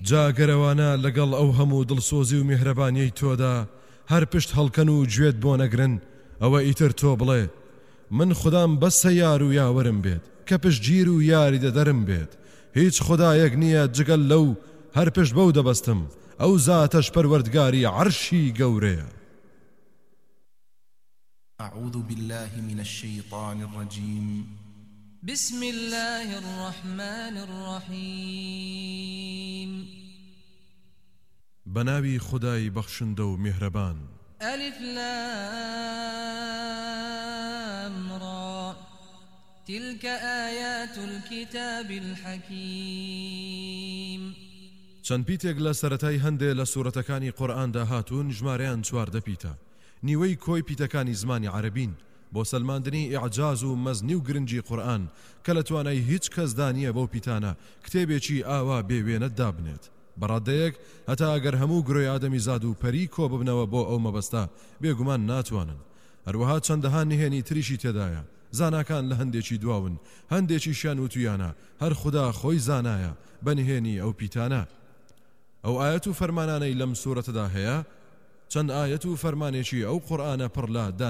جاگەرەوانە لەگەڵ ئەو هەموو دڵسۆزی و میهرەبانیەی تۆدا هەر پشت هەڵکەن و گوێت بۆ نەگرن ئەوە ئیتر تۆ بڵێ من خودام بەسە یار و یاوەرم بێت کە پشتگیر و یاری دەدەرم بێت هیچ خودایەک نییە جگەل لەو هەر پشت بەو دەبەستم ئەو زاتەش پەروەردگاری عەرشی گەورەیە. أعوذ بالله من الشيطان الرجيم. بسم الله الرحمن الرحيم. بناوي خداي بخشندو مهربان. ألف لام را تلك آيات الكتاب الحكيم. چەند پیتێک لە سەرەتای هەندێ لە سوورەتەکانی قورئاندا هاتوون ژمارەیان 14 پیتە. نیوەی کۆی پیتەکانی زمانی عەرەبین بۆ سەلماندنی ئیعجاز و مەزنی و گرنگی قورئان کە لە توانای هیچ کەس دانیە بەو پیتانە کتێبێکی ئاوا بێوێنە دابنێت. بەڕادەیەک هەتا ئەگەر هەموو گرۆی ئادەمی زاد و پەری کۆ ببنەوە بۆ ئەو مەبەستە بێگومان ناتوانن. هەروەها چەندەها نهێنی تریشی تێدایە. زاناکان لە هەندێکی دواون هەندێکیشیان وتویانە هەر خوددا خۆی زانایە بە نهێنی ئەو پیتانە. ئەو ئاەت و فەرمانانەی لەم سوورەتەدا هەیە چەند ئاەت و فەرمانێکی ئەو قورئانە پڕ لە